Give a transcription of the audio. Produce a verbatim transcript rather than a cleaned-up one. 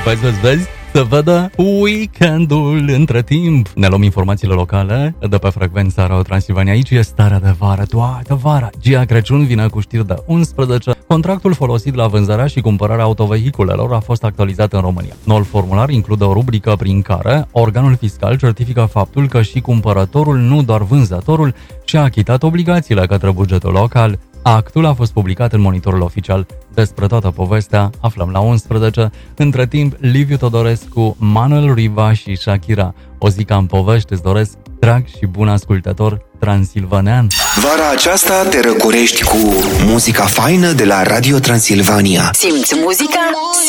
vezi, vezi, vezi, să vadă weekendul între timp. Ne luăm informațiile locale de pe frecvența Radio Transilvania. Aici e starea de vară, toată vara. Gia Crăciun vine cu știri de unsprezece. Contractul folosit la vânzarea și cumpărarea autovehiculelor a fost actualizat în România. Noul formular include o rubrică prin care organul fiscal certifică faptul că și cumpărătorul, nu doar vânzătorul, și-a achitat obligațiile către bugetul local. Actul a fost publicat în Monitorul Oficial. Despre toată povestea aflăm la unsprezece. Între timp, Liviu Todorescu, Manuel Riva și Shakira. O zi ca în povești îți doresc, drag și bun ascultător transilvanean. Vara aceasta te răcorești cu muzica faină de la Radio Transilvania. Simți muzica?